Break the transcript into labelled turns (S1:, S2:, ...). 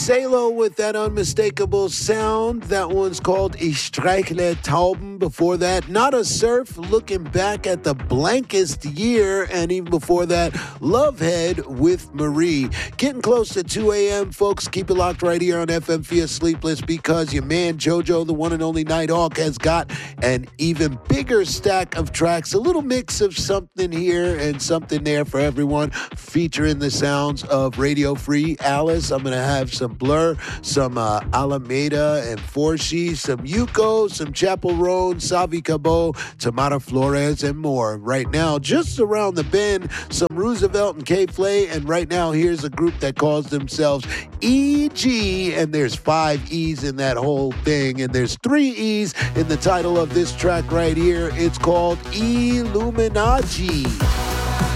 S1: Salo with that unmistakable sound. That one's called Ich streichle Tauben. Before that, Not a Surf, looking back at the blankest year. And even before that, Lovehead with Marie. Getting close to 2 a.m., folks. Keep it locked right here on FM Fia Sleepless, because your man JoJo, the one and only Nighthawk, has got an even bigger stack of tracks. A little mix of something here and something there for everyone, featuring the sounds of Radio Free Alice. I'm going to have some Blur, some Alameda and Forshi, some Yuko, some Chapel Roan, Savi Cabo, Tamara Flores, and more. Right now, just around the bend, some Roosevelt and K-Flay, and right now, here's a group that calls themselves EG, and there's 5 E's in that whole thing, and there's 3 E's in the title of this track right here. It's called Illuminati.